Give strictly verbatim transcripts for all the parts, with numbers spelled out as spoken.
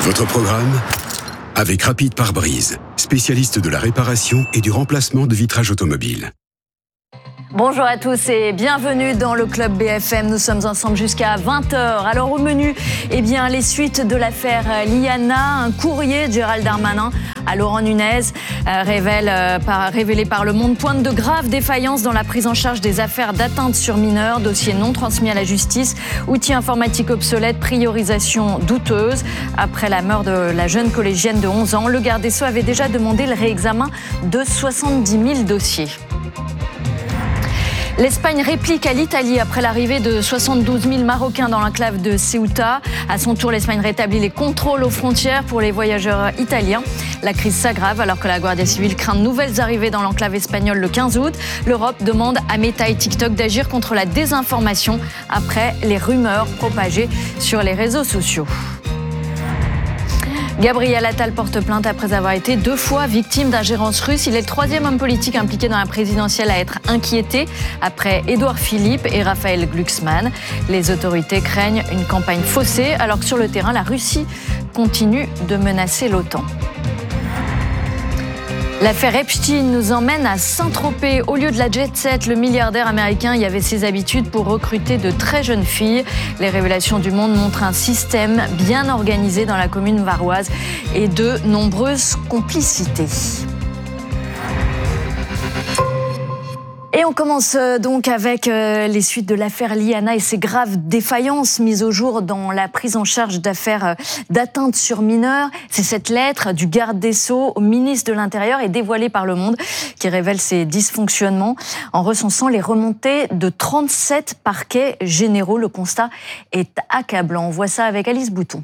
Votre programme avec Rapide Pare-Brise, spécialiste de la réparation et du remplacement de vitrages automobiles. Bonjour à tous et bienvenue dans le Club B F M. Nous sommes ensemble jusqu'à vingt heures. Alors au menu, eh bien, les suites de l'affaire Liana. Un courrier de Gérald Darmanin à Laurent Nunez euh, révèle, euh, par, révélé par Le Monde pointe de graves défaillances dans la prise en charge des affaires d'atteinte sur mineurs, dossier non transmis à la justice, outils informatiques obsolètes, priorisation douteuse. Après la mort de la jeune collégienne de onze ans, le garde des Sceaux avait déjà demandé le réexamen de soixante-dix mille dossiers. L'Espagne réplique à l'Italie après l'arrivée de soixante-douze mille Marocains dans l'enclave de Ceuta. À son tour, l'Espagne rétablit les contrôles aux frontières pour les voyageurs italiens. La crise s'aggrave alors que la Guardia Civile craint de nouvelles arrivées dans l'enclave espagnole le quinze août. L'Europe demande à Meta et TikTok d'agir contre la désinformation après les rumeurs propagées sur les réseaux sociaux. Gabriel Attal porte plainte après avoir été deux fois victime d'ingérence russe. Il est le troisième homme politique impliqué dans la présidentielle à être inquiété après Édouard Philippe et Raphaël Glucksmann. Les autorités craignent une campagne faussée alors que sur le terrain, la Russie continue de menacer l'OTAN. L'affaire Epstein nous emmène à Saint-Tropez. Au lieu de la jet-set, le milliardaire américain y avait ses habitudes pour recruter de très jeunes filles. Les révélations du Monde montrent un système bien organisé dans la commune varoise et de nombreuses complicités. Et on commence donc avec les suites de l'affaire Liana et ses graves défaillances mises au jour dans la prise en charge d'affaires d'atteinte sur mineurs. C'est cette lettre du garde des Sceaux au ministre de l'Intérieur et dévoilée par Le Monde qui révèle ces dysfonctionnements en recensant les remontées de trente-sept parquets généraux. Le constat est accablant. On voit ça avec Alice Bouton.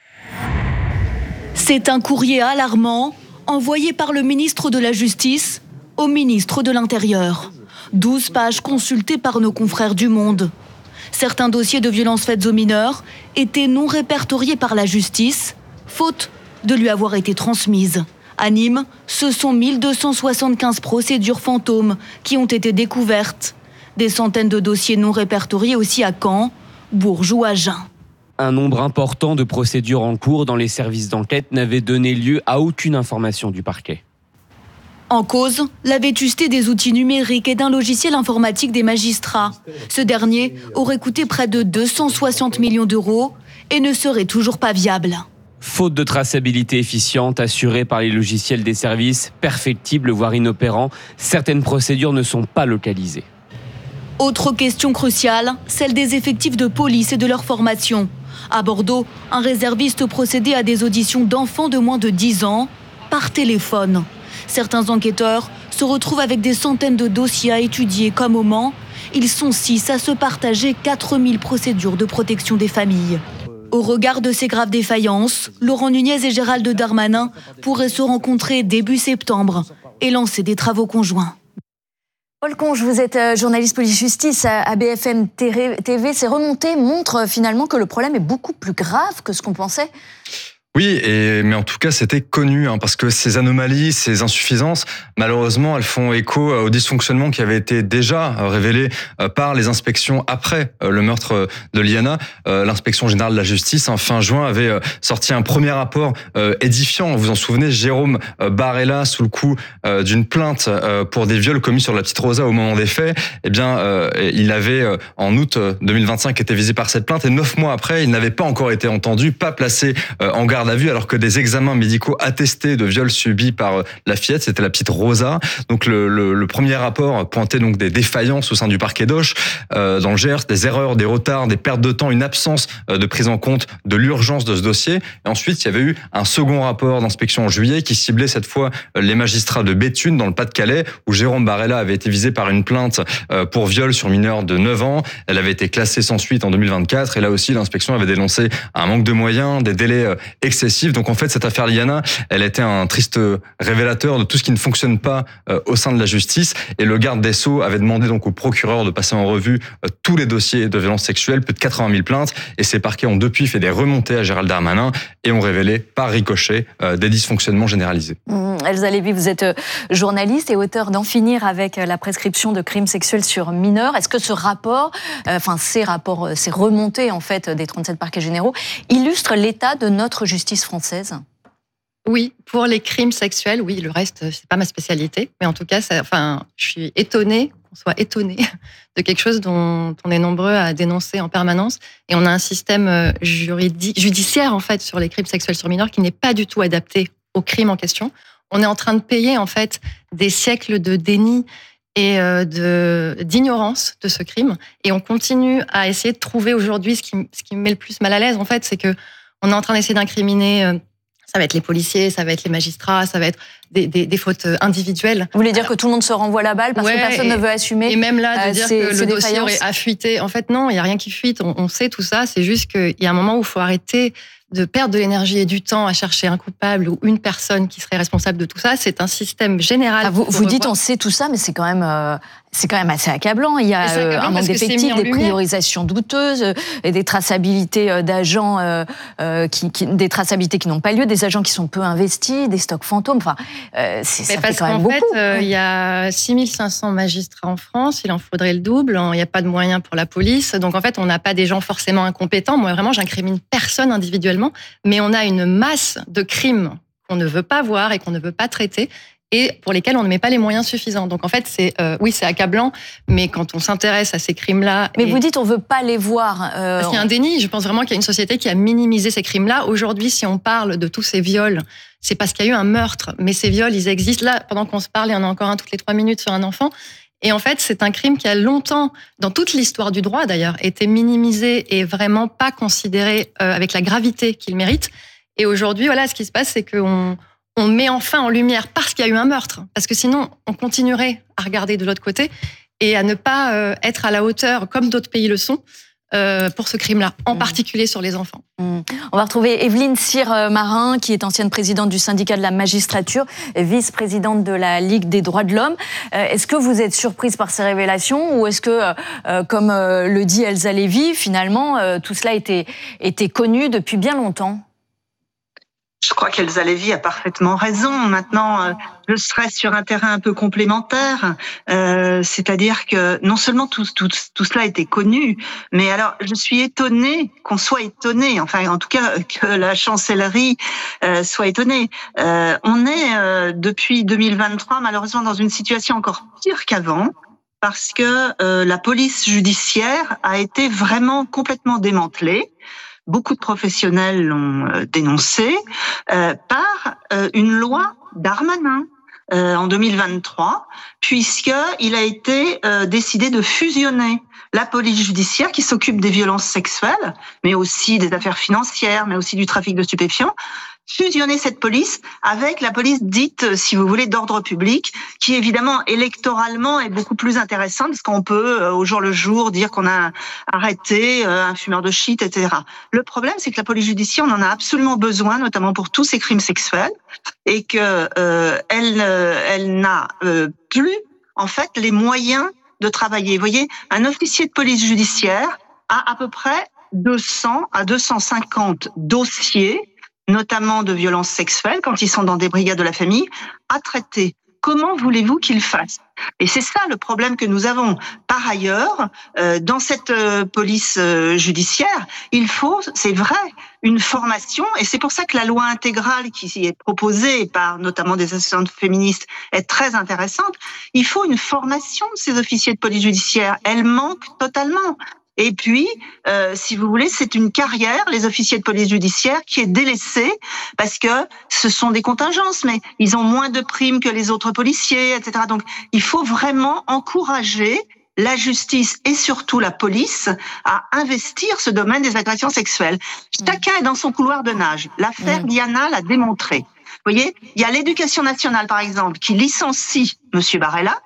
C'est un courrier alarmant envoyé par le ministre de la Justice au ministre de l'Intérieur. douze pages consultées par nos confrères du Monde. Certains dossiers de violences faites aux mineurs étaient non répertoriés par la justice, faute de lui avoir été transmises. À Nîmes, ce sont mille deux cent soixante-quinze procédures fantômes qui ont été découvertes. Des centaines de dossiers non répertoriés aussi à Caen, Bourges ou Agen. Un nombre important de procédures en cours dans les services d'enquête n'avait donné lieu à aucune information du parquet. En cause, la vétusté des outils numériques et d'un logiciel informatique des magistrats. Ce dernier aurait coûté près de deux cent soixante millions d'euros et ne serait toujours pas viable. Faute de traçabilité efficiente assurée par les logiciels des services, perfectibles voire inopérants, certaines procédures ne sont pas localisées. Autre question cruciale, celle des effectifs de police et de leur formation. À Bordeaux, un réserviste procédait à des auditions d'enfants de moins de dix ans par téléphone. Certains enquêteurs se retrouvent avec des centaines de dossiers à étudier comme au Mans. Ils sont six à se partager quatre mille procédures de protection des familles. Au regard de ces graves défaillances, Laurent Nunez et Gérald Darmanin pourraient se rencontrer début septembre et lancer des travaux conjoints. Paul Conge, vous êtes journaliste police-justice à B F M T V. Ces remontées montrent finalement que le problème est beaucoup plus grave que ce qu'on pensait. Oui, et, mais en tout cas, c'était connu, hein, parce que ces anomalies, ces insuffisances, malheureusement, elles font écho aux dysfonctionnements qui avaient été déjà révélés par les inspections après le meurtre de Liana. L'inspection générale de la justice, en fin juin, avait sorti un premier rapport édifiant. Vous vous en souvenez, Jérôme Barella, sous le coup d'une plainte pour des viols commis sur la petite Rosa au moment des faits, eh bien, il avait, en août deux mille vingt-cinq, été visé par cette plainte, et neuf mois après, il n'avait pas encore été entendu, pas placé en garde à vue, alors que des examens médicaux attestés de viols subis par la fillette, c'était la petite Rosa. Donc le, le, le premier rapport pointait donc des défaillances au sein du parquet d'Auch, euh, dans le Gers, des erreurs, des retards, des pertes de temps, une absence de prise en compte de l'urgence de ce dossier. Et ensuite, il y avait eu un second rapport d'inspection en juillet qui ciblait cette fois les magistrats de Béthune, dans le Pas-de-Calais, où Jérôme Barella avait été visé par une plainte pour viol sur mineur de neuf ans. Elle avait été classée sans suite en deux mille vingt-quatre, et là aussi, l'inspection avait dénoncé un manque de moyens, des délais excessifs. Donc en fait, cette affaire Liana, elle était un triste révélateur de tout ce qui ne fonctionne pas euh, au sein de la justice. Et le garde des Sceaux avait demandé donc au procureur de passer en revue euh, tous les dossiers de violences sexuelles, plus de quatre-vingt mille plaintes. Et ces parquets ont depuis fait des remontées à Gérald Darmanin et ont révélé par ricochet euh, des dysfonctionnements généralisés. Mmh, Elsa Lévy, vous êtes journaliste et auteur d'En finir avec la prescription de crimes sexuels sur mineurs. Est-ce que ce rapport, euh, enfin ces rapports, ces remontées en fait des trente-sept parquets généraux illustrent l'état de notre justice justice française ? Oui, pour les crimes sexuels, oui, le reste, c'est pas ma spécialité. Mais en tout cas, ça, enfin, je suis étonnée qu'on soit étonné de quelque chose dont on est nombreux à dénoncer en permanence. Et on a un système juridique, judiciaire, en fait, sur les crimes sexuels sur mineurs qui n'est pas du tout adapté aux crimes en question. On est en train de payer, en fait, des siècles de déni et de, d'ignorance de ce crime. Et on continue à essayer de trouver aujourd'hui ce qui, ce qui me met le plus mal à l'aise, en fait, c'est que on est en train d'essayer d'incriminer... Ça va être les policiers, ça va être les magistrats, ça va être des, des, des fautes individuelles. Vous voulez dire que tout le monde se renvoie la balle parce ouais, que personne et, ne veut assumer? Et même là, de euh, dire que le dossier aurait a fuité. En fait, non, il n'y a rien qui fuite. On, on sait tout ça. C'est juste qu'il y a un moment où il faut arrêter de perdre de l'énergie et du temps à chercher un coupable ou une personne qui serait responsable de tout ça. C'est un système général. Ah, vous vous dites on sait tout ça, mais c'est quand même euh, c'est quand même assez accablant. Il y a euh, un manque d'effectifs, des priorisations douteuses, euh, et des traçabilités euh, d'agents, euh, euh, qui, qui, des traçabilités qui n'ont pas lieu, des agents qui sont peu investis, des stocks fantômes. Enfin, euh, c'est, ça fait quand même beaucoup. En fait, euh, il y a six mille cinq cents magistrats en France. Il en faudrait le double. Il n'y a pas de moyens pour la police. Donc en fait, on n'a pas des gens forcément incompétents. Moi, vraiment, j'incrimine personne individuellement. Mais on a une masse de crimes qu'on ne veut pas voir et qu'on ne veut pas traiter et pour lesquels on ne met pas les moyens suffisants. Donc en fait, c'est euh, oui, c'est accablant, mais quand on s'intéresse à ces crimes-là... Mais et... vous dites on ne veut pas les voir... Euh, Parce qu'il y a un déni. Je pense vraiment qu'il y a une société qui a minimisé ces crimes-là. Aujourd'hui, si on parle de tous ces viols, c'est parce qu'il y a eu un meurtre. Mais ces viols, ils existent. Là, pendant qu'on se parle, il y en a encore un toutes les trois minutes sur un enfant. Et en fait, c'est un crime qui a longtemps, dans toute l'histoire du droit d'ailleurs, été minimisé et vraiment pas considéré euh, avec la gravité qu'il mérite. Et aujourd'hui, voilà, ce qui se passe, c'est qu'on on met enfin en lumière parce qu'il y a eu un meurtre. Parce que sinon, on continuerait à regarder de l'autre côté et à ne pas euh, être à la hauteur, comme d'autres pays le sont, euh, pour ce crime-là, en mmh. particulier sur les enfants. Mmh. On va retrouver Evelyne Cyr-Marin, qui est ancienne présidente du syndicat de la magistrature et vice-présidente de la Ligue des droits de l'homme. Euh, est-ce que vous êtes surprise par ces révélations ou est-ce que, euh, comme euh, le dit Elsa Lévy, finalement, euh, tout cela était, était connu depuis bien longtemps? Je crois qu'Elsa Lévy a parfaitement raison. Maintenant, euh, je serais sur un terrain un peu complémentaire, euh, c'est-à-dire que non seulement tout, tout, tout cela était connu, mais alors je suis étonnée qu'on soit étonné, enfin en tout cas que la chancellerie euh, soit étonnée. Euh, on est euh, depuis deux mille vingt-trois malheureusement dans une situation encore pire qu'avant, parce que euh, la police judiciaire a été vraiment complètement démantelée. Beaucoup de professionnels l'ont euh, dénoncé euh, par euh, une loi Darmanin euh, en deux mille vingt-trois, puisqu'il a été euh, décidé de fusionner la police judiciaire qui s'occupe des violences sexuelles, mais aussi des affaires financières, mais aussi du trafic de stupéfiants, fusionner cette police avec la police dite, si vous voulez, d'ordre public, qui évidemment électoralement est beaucoup plus intéressante parce qu'on peut au jour le jour dire qu'on a arrêté un fumeur de shit, et cetera. Le problème, c'est que la police judiciaire, on en a absolument besoin, notamment pour tous ces crimes sexuels, et que euh, elle, elle n'a euh, plus en fait les moyens de travailler. Vous voyez, un officier de police judiciaire a à peu près deux cents à deux cent cinquante dossiers, notamment de violences sexuelles, quand ils sont dans des brigades de la famille, à traiter. Comment voulez-vous qu'ils fassent? Et c'est ça le problème que nous avons. Par ailleurs, euh, dans cette euh, police euh, judiciaire, il faut, c'est vrai, une formation, et c'est pour ça que la loi intégrale qui est proposée par notamment des associations féministes est très intéressante. Il faut une formation de ces officiers de police judiciaire. Elle manque totalement. Et puis, euh, si vous voulez, c'est une carrière, les officiers de police judiciaire, qui est délaissée parce que ce sont des contingences, mais ils ont moins de primes que les autres policiers, et cetera. Donc, il faut vraiment encourager la justice et surtout la police à investir ce domaine des agressions sexuelles. Chacun est dans son couloir de nage. L'affaire mmh. Liana l'a démontré. Vous voyez, il y a l'éducation nationale, par exemple, qui licencie Monsieur Barella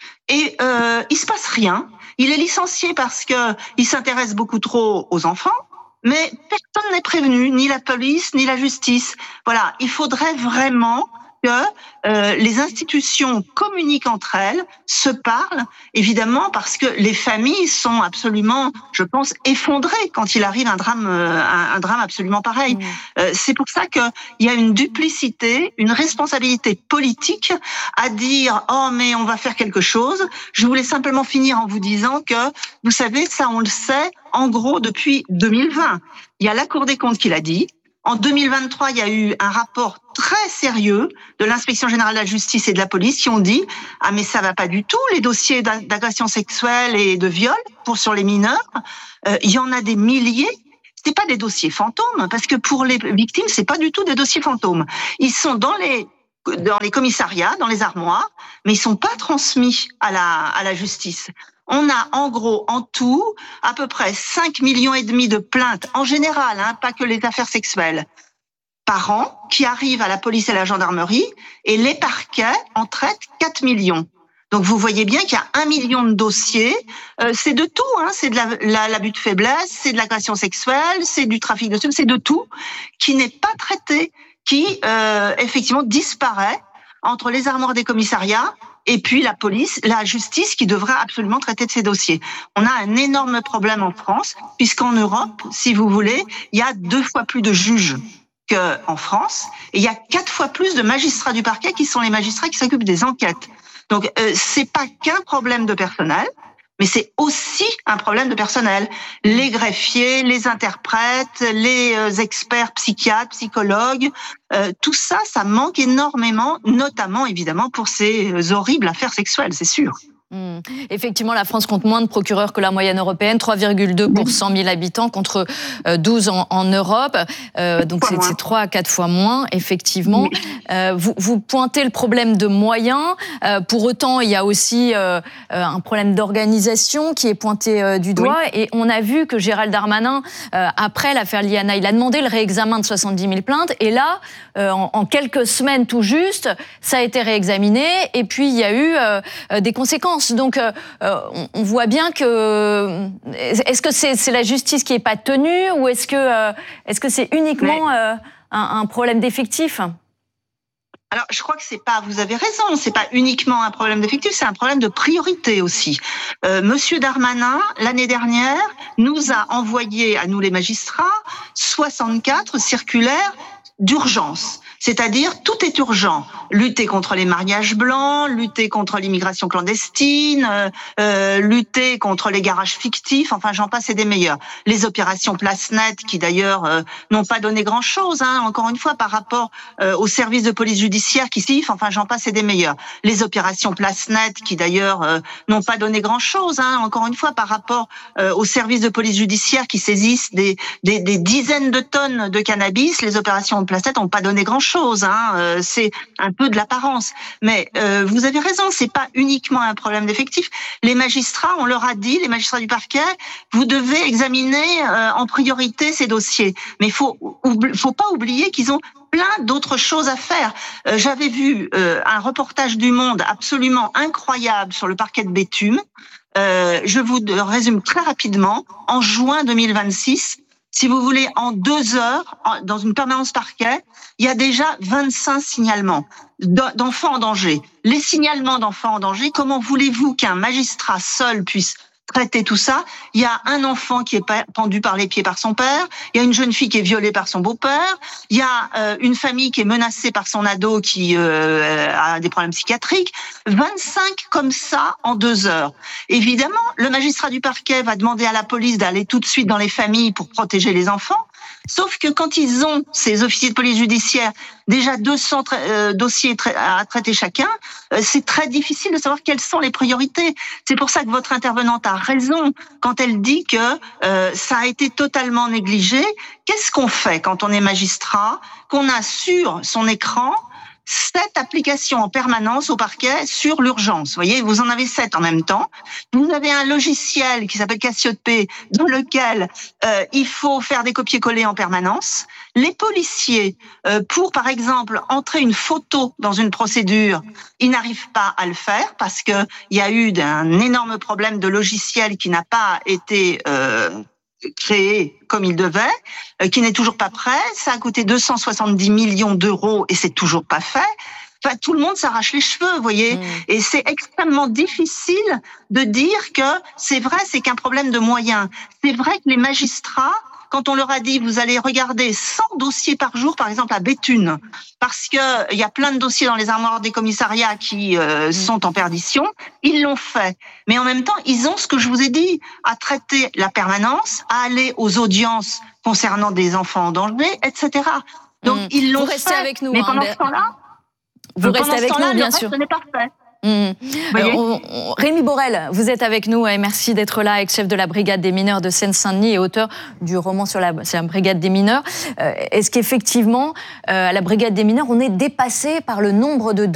et euh, il se passe rien. Il est licencié parce que il s'intéresse beaucoup trop aux enfants, mais personne n'est prévenu, ni la police, ni la justice. Voilà, il faudrait vraiment que euh, les institutions communiquent entre elles, se parlent, évidemment, parce que les familles sont absolument, je pense, effondrées quand il arrive un drame, euh, un, un drame absolument pareil. Mmh. Euh, c'est pour ça qu'il y a une duplicité, une responsabilité politique à dire « Oh, mais on va faire quelque chose ». Je voulais simplement finir en vous disant que, vous savez, ça on le sait, en gros, depuis deux mille vingt. Il y a la Cour des comptes qui l'a dit. En deux mille vingt-trois, il y a eu un rapport très sérieux de l'Inspection générale de la justice et de la police qui ont dit « Ah mais ça va pas du tout, les dossiers d'agression sexuelle et de viol pour sur les mineurs, euh, il y en a des milliers. » C'est pas des dossiers fantômes, parce que pour les victimes, c'est pas du tout des dossiers fantômes. Ils sont dans les dans les commissariats, dans les armoires, mais ils sont pas transmis à la à la justice. On a en gros, en tout, à peu près cinq millions et demi de plaintes, en général, hein, pas que les affaires sexuelles, par an, qui arrivent à la police et à la gendarmerie, et les parquets en traitent quatre millions. Donc vous voyez bien qu'il y a un million de dossiers, euh, c'est de tout, hein, c'est de la, la, l'abus de faiblesse, c'est de l'agression sexuelle, c'est du trafic de stupéfiants, c'est de tout, qui n'est pas traité, qui euh, effectivement disparaît entre les armoires des commissariats et puis la police, la justice qui devrait absolument traiter de ces dossiers. On a un énorme problème en France, puisqu'en Europe, si vous voulez, il y a deux fois plus de juges qu'en France, et il y a quatre fois plus de magistrats du parquet qui sont les magistrats qui s'occupent des enquêtes. Donc, euh, c'est pas qu'un problème de personnel, mais c'est aussi un problème de personnel. Les greffiers, les interprètes, les euh, experts psychiatres, psychologues, euh, tout ça, ça manque énormément, notamment évidemment pour ces horribles affaires sexuelles, c'est sûr. Mmh. Effectivement, la France compte moins de procureurs que la moyenne européenne, trois virgule deux pour cent mille habitants contre douze en, en Europe. Euh, donc c'est, c'est trois à quatre fois moins, effectivement. Oui. Euh, vous, vous pointez le problème de moyens. Euh, pour autant, il y a aussi euh, un problème d'organisation qui est pointé euh, du doigt. Oui. Et on a vu que Gérald Darmanin, euh, après l'affaire Liana, il a demandé le réexamen de soixante-dix mille plaintes. Et là, euh, en, en quelques semaines tout juste, ça a été réexaminé. Et puis, il y a eu euh, des conséquences. Donc, euh, on voit bien que... Est-ce que c'est, c'est la justice qui n'est pas tenue ou est-ce que, euh, est-ce que c'est uniquement euh, un, un problème d'effectif ? Alors, je crois que c'est pas, vous avez raison, c'est pas uniquement un problème d'effectif, c'est un problème de priorité aussi. Euh, Monsieur Darmanin, l'année dernière, nous a envoyé, à nous les magistrats, soixante-quatre circulaires d'urgence. C'est-à-dire, tout est urgent. Lutter contre les mariages blancs, lutter contre l'immigration clandestine, euh, euh, lutter contre les garages fictifs, enfin j'en passe et des meilleurs. Les opérations Place Nette, qui d'ailleurs euh, n'ont pas donné grand-chose, hein, encore une fois, par rapport euh, aux services de police judiciaire qui s'y, enfin j'en passe et des meilleurs. Les opérations Place Nette, qui d'ailleurs euh, n'ont pas donné grand-chose, hein, encore une fois, par rapport euh, aux services de police judiciaire qui saisissent des, des, des dizaines de tonnes de cannabis. Les opérations Place Nette n'ont pas donné grand-chose. Chose, hein, euh, c'est un peu de l'apparence, mais euh, vous avez raison, c'est pas uniquement un problème d'effectifs. Les magistrats, on leur a dit, les magistrats du parquet, vous devez examiner euh, en priorité ces dossiers, mais il faut, faut pas oublier qu'ils ont plein d'autres choses à faire. Euh, j'avais vu euh, un reportage du Monde absolument incroyable sur le parquet de Béthune. Euh, je vous résume très rapidement. En juin deux mille vingt-six, si vous voulez, en deux heures, dans une permanence parquet, il y a déjà vingt-cinq signalements d'enfants en danger. Les signalements d'enfants en danger, comment voulez-vous qu'un magistrat seul puisse traiter tout ça? Il y a un enfant qui est pendu par les pieds par son père, il y a une jeune fille qui est violée par son beau-père, il y a euh, une famille qui est menacée par son ado qui euh, a des problèmes psychiatriques. vingt-cinq comme ça en deux heures. Évidemment, le magistrat du parquet va demander à la police d'aller tout de suite dans les familles pour protéger les enfants. Sauf que quand ils ont, ces officiers de police judiciaire, déjà deux cents tra- euh, dossiers tra- à traiter chacun, euh, c'est très difficile de savoir quelles sont les priorités. C'est pour ça que votre intervenante a raison quand elle dit que euh, ça a été totalement négligé. Qu'est-ce qu'on fait quand on est magistrat, qu'on a sur son écran sept applications en permanence au parquet sur l'urgence. Vous voyez, vous en avez sept en même temps. Vous avez un logiciel qui s'appelle Cassiopée dans lequel euh, il faut faire des copier-coller en permanence. Les policiers, euh, pour par exemple entrer une photo dans une procédure, ils n'arrivent pas à le faire parce que il y a eu un énorme problème de logiciel qui n'a pas été euh, créé comme il devait, euh, qui n'est toujours pas prêt. Ça a coûté deux cent soixante-dix millions d'euros et c'est toujours pas fait. Enfin, tout le monde s'arrache les cheveux, vous voyez. Mmh. Et c'est extrêmement difficile de dire que c'est vrai, c'est qu'un problème de moyens. C'est vrai que les magistrats, quand on leur a dit, vous allez regarder cent dossiers par jour, par exemple à Béthune, parce que il y a plein de dossiers dans les armoires des commissariats qui euh, mmh. sont en perdition, ils l'ont fait. Mais en même temps, ils ont ce que je vous ai dit, à traiter la permanence, à aller aux audiences concernant des enfants en danger, et cetera. Donc mmh. ils l'ont Vous fait. restez avec nous, mais hein, pendant mais... ce temps-là, vous restez avec nous, bien sûr. Ce n'est pas fait. Mmh. Euh, on, on, Rémi Borel, vous êtes avec nous et merci d'être là, ex-chef de la brigade des mineurs de Seine-Saint-Denis et auteur du roman sur la, sur la brigade des mineurs. Euh, est-ce qu'effectivement, euh, à la brigade des mineurs, on est dépassé par le nombre de